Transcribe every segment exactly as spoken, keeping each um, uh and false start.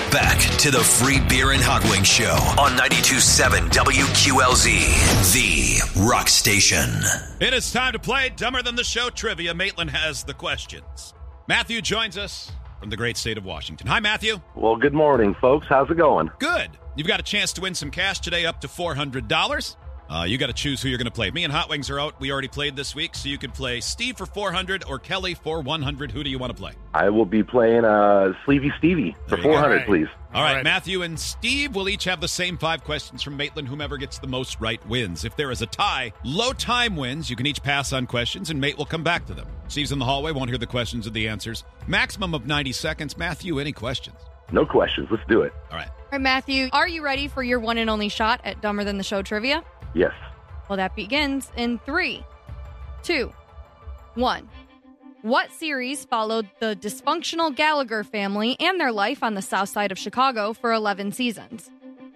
Back to the Free Beer and Hot Wings Show on ninety-two point seven W Q L Z, the rock station. It is time to play Dumber Than the Show trivia. Maitland has the questions. Matthew joins us from the great state of Washington. Hi, Matthew. Well, good morning, folks. How's it going? Good. You've got a chance to win some cash today up to four hundred dollars. Uh, you got to choose who you're going to play. Me and Hot Wings are out. We already played this week, so you can play Steve for four hundred or Kelly for one hundred. Who do you want to play? I will be playing uh, Sleepy Stevie for There you four go. hundred, All right. please. All right, right. Matthew and Steve will each have the same five questions from Maitland. Whomever gets the most right wins. If there is a tie, low time wins. You can each pass on questions, and Mate will come back to them. Steve's in the hallway, won't hear the questions or the answers. Maximum of ninety seconds. Matthew, any questions? No questions. Let's do it. All right. All right, Matthew, are you ready for your one and only shot at Dumber Than the Show trivia? Yes. Well, that begins in three, two, one. What series followed the dysfunctional Gallagher family and their life on the south side of Chicago for eleven seasons?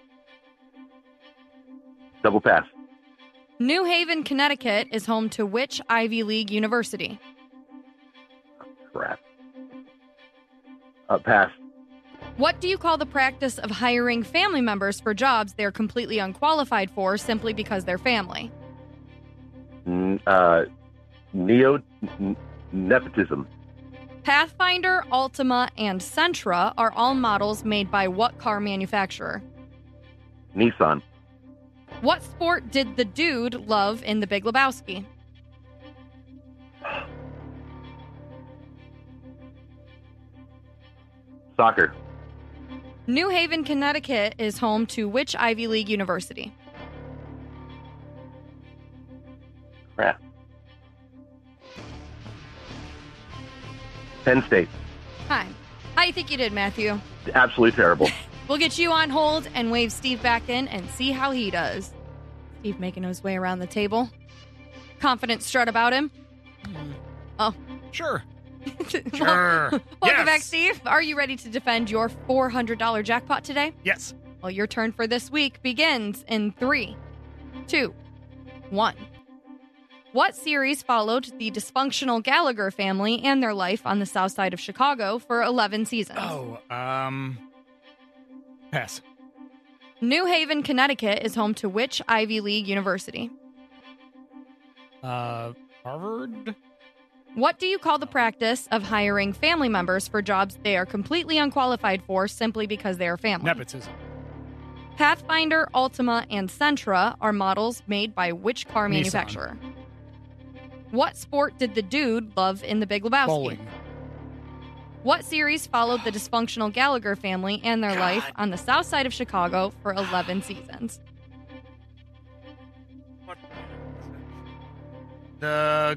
Double pass. New Haven, Connecticut is home to which Ivy League university? Crap. Uh, pass. What do you call the practice of hiring family members for jobs they're completely unqualified for simply because they're family? N- uh, neo n- nepotism. Pathfinder, Altima, and Sentra are all models made by what car manufacturer? Nissan. What sport did the dude love in The Big Lebowski? Soccer. New Haven, Connecticut is home to which Ivy League university? Crap. Penn State. Hi. How do you think you did, Matthew? Absolutely terrible. We'll get you on hold and wave Steve back in and see how he does. Steve making his way around the table. Confident strut about him. Oh. Sure. Sure. Welcome Yes. back, Steve. Are you ready to defend your four hundred dollars jackpot today? Yes. Well, your turn for this week begins in three, two, one. What series followed the dysfunctional Gallagher family and their life on the south side of Chicago for eleven seasons? Oh, um, pass. New Haven, Connecticut is home to which Ivy League university? Uh, Harvard? What do you call the practice of hiring family members for jobs they are completely unqualified for simply because they are family? Nepotism. Pathfinder, Altima, and Sentra are models made by which car Nissan. manufacturer? What sport did the dude love in The Big Lebowski? Bowling. What series followed the dysfunctional Gallagher family and their God. life on the south side of Chicago for eleven seasons? What? The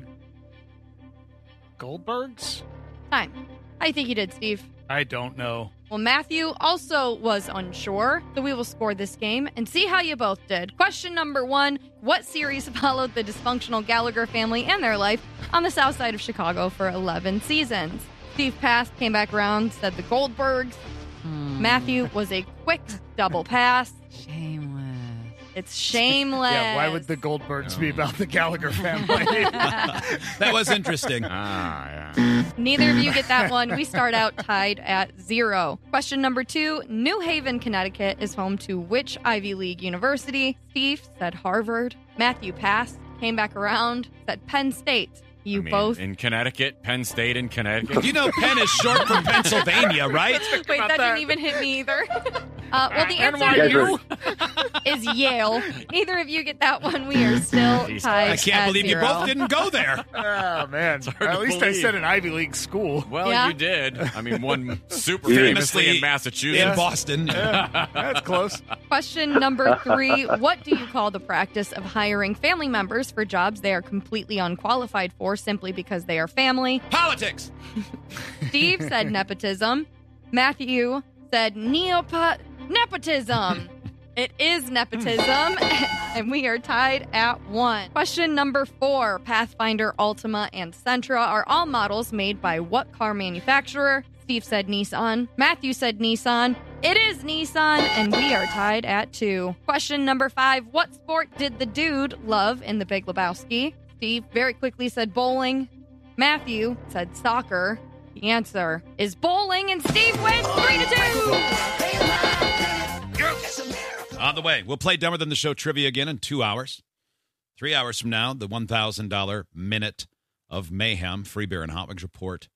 Goldbergs? Time. How do you think you did, Steve? I don't know. Well, Matthew also was unsure, so we will score this game and see how you both did. Question number one, what series followed the dysfunctional Gallagher family and their life on the south side of Chicago for eleven seasons? Steve passed, came back around, said the Goldbergs. Matthew was a quick double pass. Shameless. It's shameless. Yeah, why would the Goldbergs be about the Gallagher family? That was interesting. Ah, yeah. Neither of you get that one. We start out tied at zero. Question number two. New Haven, Connecticut is home to which Ivy League university? Steve said Harvard. Matthew passed, came back around, said Penn State. You I mean, both. in Connecticut, Penn State in Connecticut. You know Penn is short for Pennsylvania, right? Wait, about that, that. didn't even hit me either. Uh, well, the N answer Y U? is Yale. Either of you get that one. We are still Jeez. tied I can't at believe zero. you both didn't go there. Oh, man. hard At to least I believe. said an Ivy League school. Well, Yeah. you did. I mean, one super You did. famously in In Massachusetts. Boston. Yeah, that's close. Question number three. What do you call the practice of hiring family members for jobs they are completely unqualified for simply because they are family? Politics. Steve said nepotism. Matthew said neopo- nepotism. It is nepotism, and we are tied at one. Question number four. Pathfinder, Altima, and Sentra are all models made by what car manufacturer? Steve said Nissan. Matthew said Nissan. It is Nissan, and we are tied at two. Question number five. What sport did the dude love in The Big Lebowski? Steve very quickly said bowling. Matthew said soccer. The answer is bowling, and Steve wins three to two. On the way, we'll play Dumber Than the Show trivia again in two hours. Three hours from now, the one thousand dollars Minute of Mayhem Free Beer and Hot Wings report.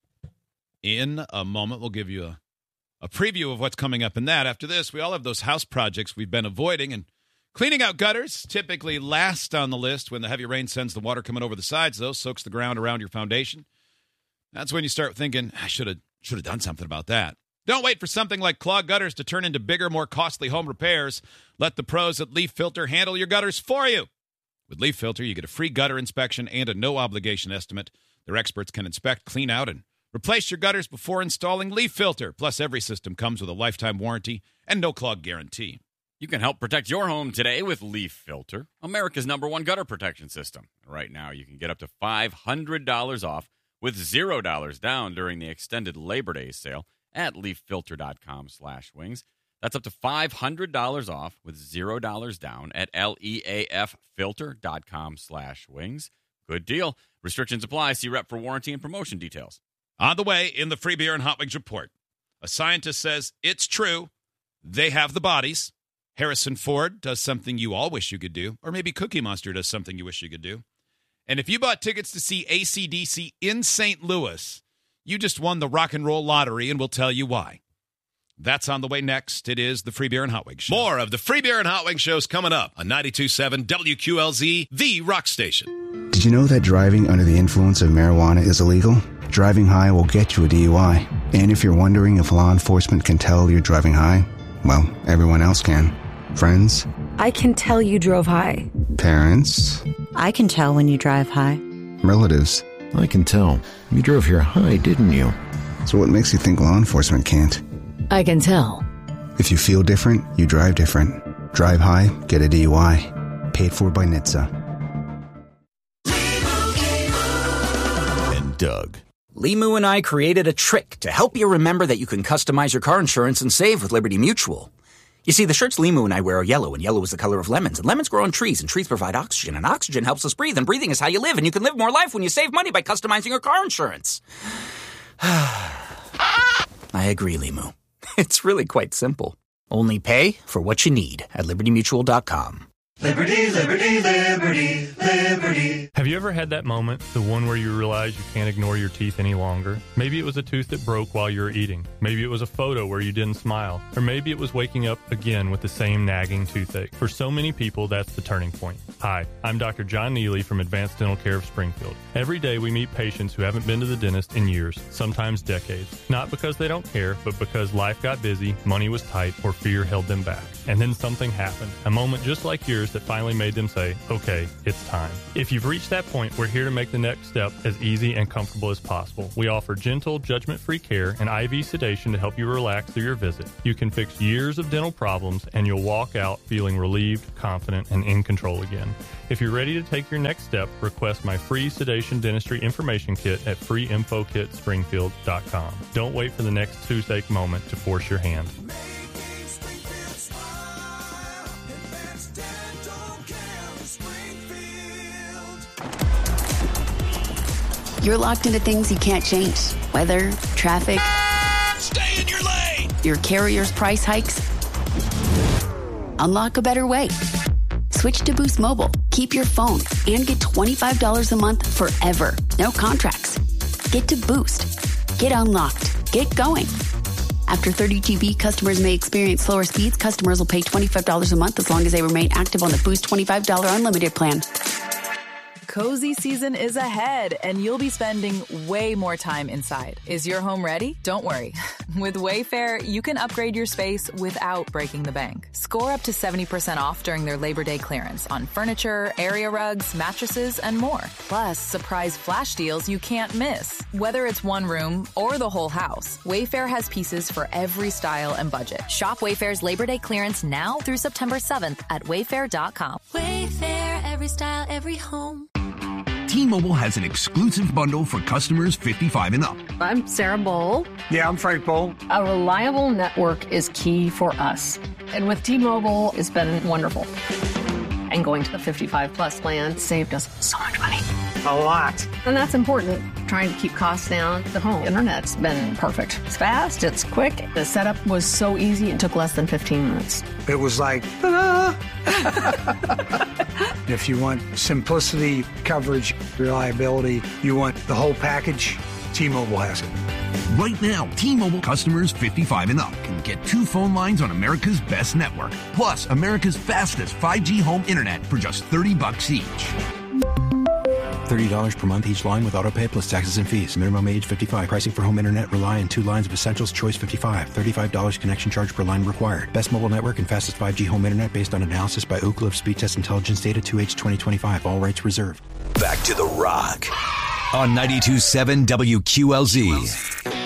In a moment, we'll give you a, a preview of what's coming up in that. After this, we all have those house projects we've been avoiding, and cleaning out gutters, typically last on the list when the heavy rain sends the water coming over the sides, though, soaks the ground around your foundation. That's when you start thinking, I should have should have done something about that. Don't wait for something like clogged gutters to turn into bigger, more costly home repairs. Let the pros at Leaf Filter handle your gutters for you. With Leaf Filter, you get a free gutter inspection and a no-obligation estimate. Their experts can inspect, clean out, and replace your gutters before installing Leaf Filter. Plus, every system comes with a lifetime warranty and no clog guarantee. You can help protect your home today with Leaf Filter, America's number one gutter protection system. Right now, you can get up to five hundred dollars off with zero dollars down during the extended Labor Day sale at leaffilter.com slash wings. That's up to five hundred dollars off with zero dollars down at leaffilter.com slash wings. Good deal. Restrictions apply. See rep for warranty and promotion details. On the way, in the Free Beer and Hot Wings report, a scientist says it's true. They have the bodies. Harrison Ford does something you all wish you could do, or maybe Cookie Monster does something you wish you could do. And if you bought tickets to see A C D C in Saint Louis, you just won the rock and roll lottery, and we'll tell you why. That's on the way next. It is the Free Beer and Hot Wings Show. More of the Free Beer and Hot Wings shows coming up on ninety-two point seven W Q L Z, the rock station. Did you know that driving under the influence of marijuana is illegal? Driving high will get you a D U I. And if you're wondering if law enforcement can tell you're driving high, well, everyone else can. Friends? I can tell you drove high. Parents? I can tell when you drive high. Relatives? I can tell. You drove here high, didn't you? So what makes you think law enforcement can't? I can tell. If you feel different, you drive different. Drive high, get a D U I. Paid for by N H T S A. And Doug. Limu and I created a trick to help you remember that you can customize your car insurance and save with Liberty Mutual. You see, the shirts Limu and I wear are yellow, and yellow is the color of lemons. And lemons grow on trees, and trees provide oxygen, and oxygen helps us breathe, and breathing is how you live, and you can live more life when you save money by customizing your car insurance. I agree, Limu. It's really quite simple. Only pay for what you need at liberty mutual dot com. Liberty, liberty, liberty, liberty. Have you ever had that moment, the one where you realize you can't ignore your teeth any longer? Maybe it was a tooth that broke while you were eating. Maybe it was a photo where you didn't smile. Or maybe it was waking up again with the same nagging toothache. For so many people, that's the turning point. Hi, I'm Doctor John Neely from Advanced Dental Care of Springfield. Every day we meet patients who haven't been to the dentist in years, sometimes decades. Not because they don't care, but because life got busy, money was tight, or fear held them back. And then something happened. A moment just like yours that finally made them say, okay, it's time. If you've reached that point, we're here to make the next step as easy and comfortable as possible. We offer gentle, judgment-free care and I V sedation to help you relax through your visit. You can fix years of dental problems, and you'll walk out feeling relieved, confident, and in control again. If you're ready to take your next step, request my free sedation dentistry information kit at free info kit springfield dot com. Don't wait for the next toothache moment to force your hand. You're locked into things you can't change. Weather, traffic. Stay in your lane! Your carrier's price hikes. Unlock a better way. Switch to Boost Mobile. Keep your phone and get twenty-five dollars a month forever. No contracts. Get to Boost. Get unlocked. Get going. After thirty G B, customers may experience slower speeds. Customers will pay twenty-five dollars a month as long as they remain active on the Boost twenty-five dollars unlimited plan. Cozy season is ahead, and you'll be spending way more time inside. Is your home ready? Don't worry. With Wayfair, you can upgrade your space without breaking the bank. Score up to seventy percent off during their Labor Day clearance on furniture, area rugs, mattresses, and more. Plus, surprise flash deals you can't miss. Whether it's one room or the whole house, Wayfair has pieces for every style and budget. Shop Wayfair's Labor Day clearance now through September seventh at wayfair dot com. Wayfair, every style, every home. T-Mobile has an exclusive bundle for customers fifty-five and up. I'm Sarah Bowl. Yeah, I'm Frank Bowl. A reliable network is key for us. And with T-Mobile, it's been wonderful. And going to the fifty-five plus plan saved us so much money. a lot. And that's important. Trying to keep costs down. The home internet's been perfect. It's fast, it's quick. The setup was so easy, it took less than fifteen minutes. It was like, ta-da! If you want simplicity, coverage, reliability, you want the whole package, T-Mobile has it. Right now, T-Mobile customers fifty-five and up can get two phone lines on America's best network, plus America's fastest five G home internet for just thirty bucks each. thirty dollars per month each line with autopay plus taxes and fees. Minimum age fifty-five. Pricing for home internet rely on two lines of Essentials Choice fifty-five. thirty-five dollars connection charge per line required. Best mobile network and fastest five G home internet based on analysis by Ookla of Speed Test Intelligence Data two H twenty twenty-five. All rights reserved. Back to The Rock on ninety-two point seven W Q L Z.